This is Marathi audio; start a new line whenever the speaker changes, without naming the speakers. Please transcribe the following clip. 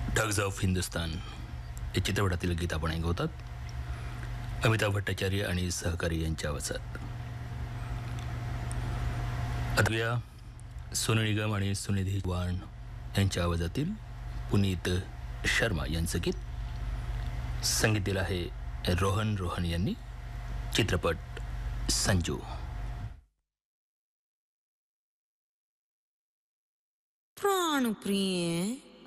डग्स ऑफ हिंदुस्तान या चित्रपटातील गीत आपण ऐकवतात अमिताभ भट्टाचार्य आणि सहकारी यांच्या आवाजात. अद्विया, सोनू निगम आणि सुनिधी चौहान यांच्या आवाजातील पुनीत शर्मा यांचं गीत. संगीत दिलं आहे रोहन रोहन यांनी. चित्रपट संजू.
प्राणप्रिय